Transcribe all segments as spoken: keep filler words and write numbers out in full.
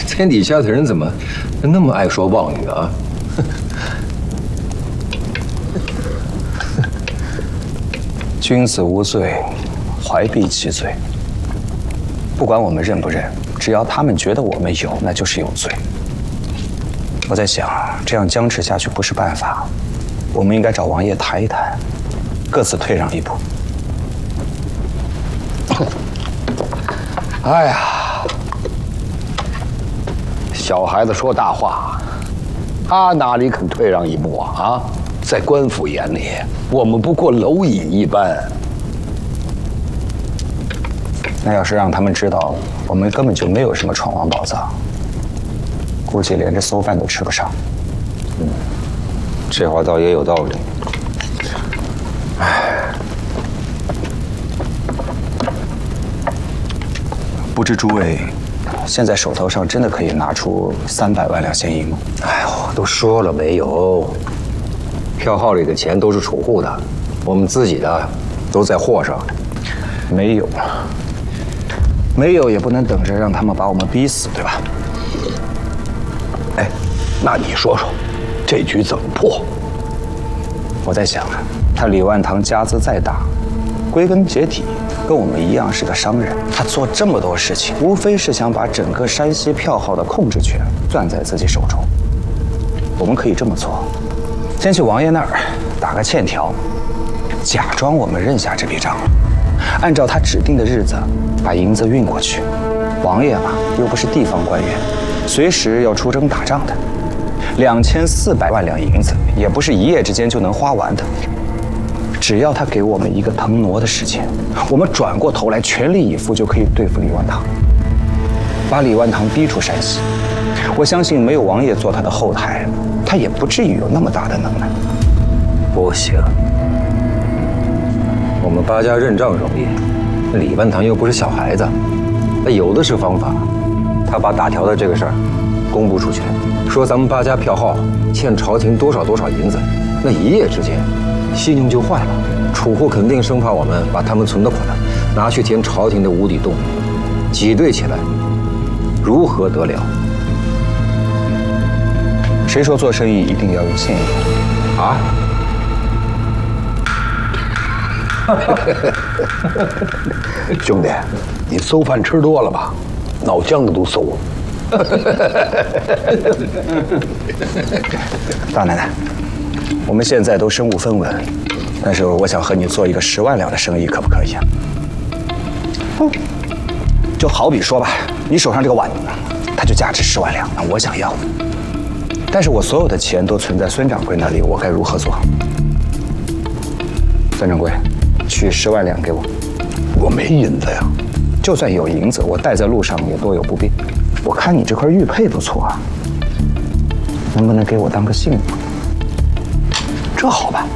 天底下的人怎么那么爱说妄语啊？ 君子无罪，怀璧其罪。不管我们认不认，只要他们觉得我们有，那就是有罪。我在想，这样僵持下去不是办法，我们应该找王爷谈一谈，各自退让一步。 哎呀，小孩子说大话，他哪里肯退让一步啊？啊，在官府眼里，我们不过蝼蚁一般。 那要是让他们知道我们根本就没有什么闯王宝藏，估计连这馊饭都吃不上。 嗯，这话倒也有道理。 唉，不知诸位现在手头上真的可以拿出三百万两现银吗？ 哎呦，都说了没有，票号里的钱都是储户的，我们自己的都在货上。 没有，没有也不能等着让他们把我们逼死，对吧？ 哎，那你说说，这局怎么破？ 我在想啊，他李万堂家资再大，归根结底跟我们一样是个商人。他做这么多事情，无非是想把整个山西票号的控制权攥在自己手中。我们可以这么做：先去王爷那儿打个欠条，假装我们认下这笔账了，按照他指定的日子把银子运过去。王爷嘛，又不是地方官员，随时要出征打仗的。两千四百万两银子也不是一夜之间就能花完的。只要他给我们一个腾挪的时间，我们转过头来全力以赴就可以对付李万堂，把李万堂逼出山西。我相信没有王爷做他的后台，他也不至于有那么大的能耐。 不行，我们八家认账容易，李万堂又不是小孩子，他有的是方法。他把打条的这个事儿公布出去，说咱们八家票号欠朝廷多少多少银子，那一夜之间信用就坏了，储户肯定生怕我们把他们存的款拿去填朝廷的无底洞，挤兑起来，如何得了？ 谁说做生意一定要用现银啊？ 兄弟，你馊饭吃多了吧？脑浆子都馊了。 大奶奶，我们现在都身无分文，但是我想和你做一个十万两的生意，可不可以啊？嗯，就好比说吧，你手上这个碗，它就价值十万两，我想要，但是我所有的钱都存在孙掌柜那里，我该如何做？孙掌柜，取十万两给我。 我没银子呀。 就算有银子，我带在路上也多有不便。我看你这块玉佩不错啊，能不能给我当个信物？ 这好办。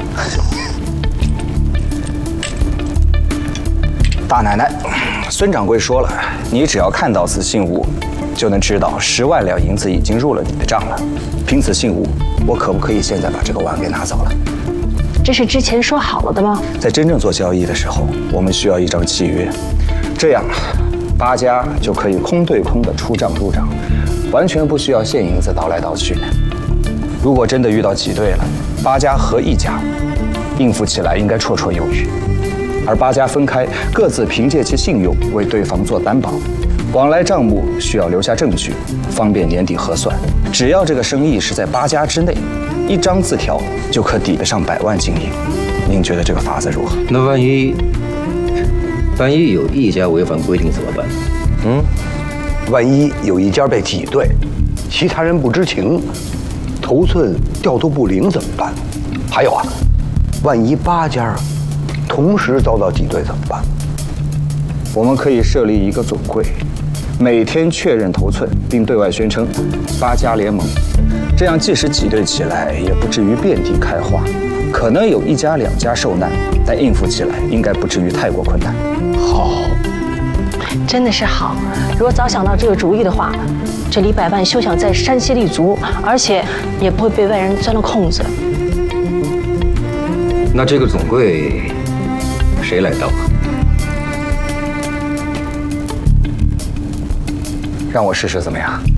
大奶奶，孙掌柜说了，你只要看到此信物，就能知道十万两银子已经入了你的账了。凭此信物，我可不可以现在把这个碗给拿走了？ 这是之前说好了的吗？ 在真正做交易的时候，我们需要一张契约，这样八家就可以空对空的出账入账，完全不需要现银子倒来倒去。如果真的遇到挤兑了，八家合一家，应付起来应该绰绰有余；而八家分开，各自凭借其信用为对方做担保，往来账目需要留下证据，方便年底核算。只要这个生意是在八家之内，一张字条就可抵得上百万金银。您觉得这个法子如何？ 那万一万一有一家违反规定怎么办？ 嗯，万一有一家被挤兑，其他人不知情，头寸调度不灵怎么办？还有啊，万一八家同时遭到挤兑怎么办？ 我们可以设立一个总柜，每天确认头寸，并对外宣称八家联盟。这样即使挤兑起来，也不至于遍地开花。可能有一家两家受难，但应付起来应该不至于太过困难。 好， 真的是好。如果早想到这个主意的话，这李百万休想在山西立足，而且也不会被外人钻了空子。 那这个总柜谁来当啊？ 让我试试怎么样？